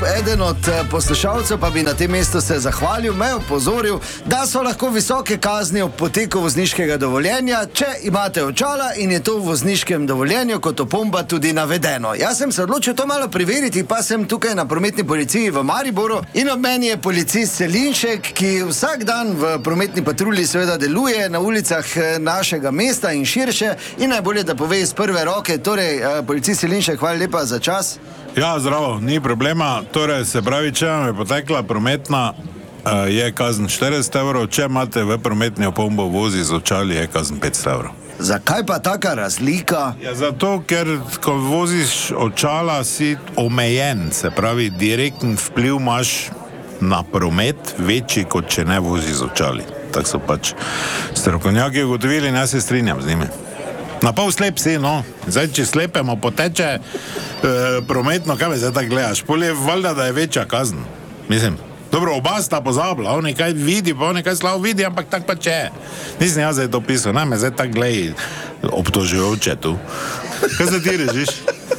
eden od poslušalcev, pa bi na tem mestu se zahvalil, me opozoril, da so lahko visoke kazni ob poteku vozniškega dovoljenja, če imate očala in je to v vozniškem dovoljenju kot opomba tudi navedeno. Jaz sem se odločil to malo preveriti, pa sem tukaj na prometni policiji v Mariboru in ob meni je policist Selinšek, ki vsak dan v prometni patrulji seveda deluje na ulicah našega mesta in širše in najbolje, da pove iz prve roke. Torej, policist Selinšek, hvala lepa za čas. Ja, zdravo, ni problema. Torej, se pravi, če vam je potekla prometna, je kazen 400 evrov, če imate v prometni opombo vozi z očali, je kazen 500 evrov. Zakaj pa taka razlika? Ja, zato, ker ko voziš očala, si omejen, se pravi, direktni vpliv imaš na promet večji, kot če ne vozi z očali. Tako so pač strokovnjaki ugotovili in jaz se strinjam z njimi. Na pol slep si, no. Zdaj, če slepemo poteče prometno, kaj me zdaj tako gledaš? Pol je valjda, da je večja kazen. Mislim, dobro, oba sta pozabila, on nekaj vidi, pa on nekaj slabo vidi, ampak tak pa če. Nisem jaz zdaj to pisal, ne me zdaj tako gledaj obtožujoče tu. Kaj se ti režiš?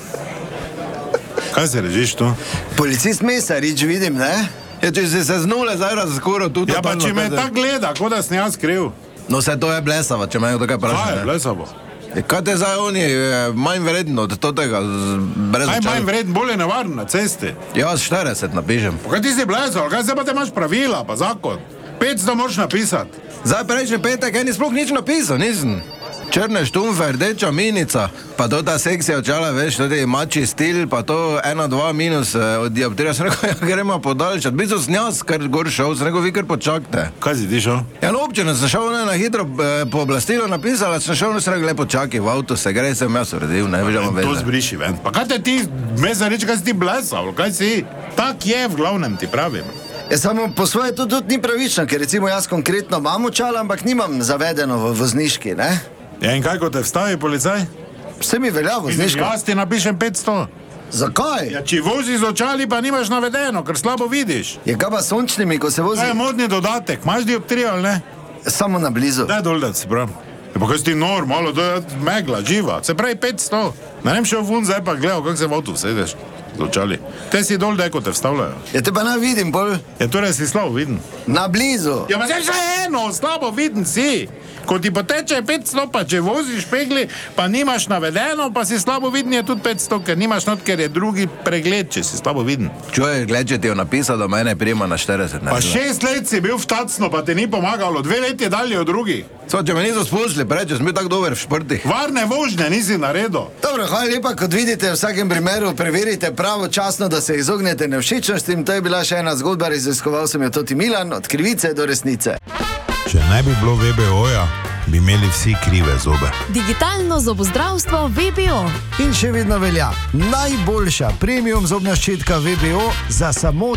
Kaj se režiš tu? Policist Mesarič vidim, ne? Ja, če si se z nule zdaj razkuril tudi... Ja, pa če me tako gleda, kot da sem jaz kriv. No, se to je blesavo, če me je tukaj prašal. Kaj je blesavo? Kaj te zdaj oni manj vredno od tega brez očal? Kaj manj vredno, bolj je nevarno na cesti? Ja, 40 napišem. Kaj ti si blesavo? Kaj se pa te imaš pravila, pa zakon? 500 moraš napisati. Zdaj prejšnji petek, eni sploh nič napisal, nisem. Črne štumfe, rdeča minica, pa to ta sekcija očala, veš, tudi mači stil, pa to 1-2 minus od dioptrija. Sem rekel, ja, gremo podaljšati. Bil sem jaz, kar gor šel, sem rekel, vi kar počakajte. Kaj si ti šel? Ja, no, občino sem šel, ne, na hitro pooblastilo napisala, sem šel, sem rekel, lepo čakaj, v avtu se gre, sem jaz uredil, ne, veš, veze. To zbriši ven. Pa kaj te ti, Mesarič, kaj si ti blesal, kaj si? Tak je v glavnem, ti pravim. Ja, samo po svoje to tudi ni pravično, ker recimo jaz konkretno imam očala, ampak nimam zavedeno v vozniški, ne? Ja, in kaj, ko te vstavi policaj? Vse mi velja vozniško. Jaz ti napišem 500. Zakaj? Ja, če vozi z očali, pa nimaš navedeno, ker slabo vidiš. Je kaj pa sončnimi, ko se vozi? To je modni dodatek, imaš dioptrijo ali ne? Samo na blizu. Daj dol, da si prav. Ja, pa kaj si ti nor, malo, to je megla, živa. Se pravi 500. Ne vem šel vun, zdaj pa gledal, kako se v avtu sedeš z očali. Te si dol, daj, ko te vstavljajo. Ja, te pa ne vidim, pol. Ja, torej si slabo viden. Na blizu. Ja, pa zdaj še eno, slabo viden si. Ko ti poteče 500, pa če voziš pegli, pa nimaš navedeno, pa si slabo viden, je tudi 500, ker nimaš not, ker je drugi pregled, če si slabo viden. Čuješ, gled, če ti je napisal, da mene prijema na 40. Pa 6 let si bil v tacno, pa te ni pomagalo, 2 leti je dalje od drugih. Če me niso spustili, preče, sem bil tako dober v športih. Varne vožnje nisi naredil. Dobro, hvala lepa, kot vidite, v vsakem primeru preverite pravočasno, da se izognete nevšečnostim. To je bila še ena zgodba, raziskoval sem jo Toti Milan, od krivice do resnice. Če ne bi bilo VBO-ja, bi imeli vsi krive zobe. Digitalno zobozdravstvo VBO. In še vedno velja najboljša premium zobna ščetka VBO za samo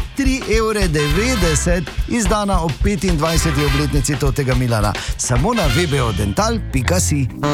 3,90 €, izdana ob 25. obletnici Totega Milana. Samo na vbodental.si.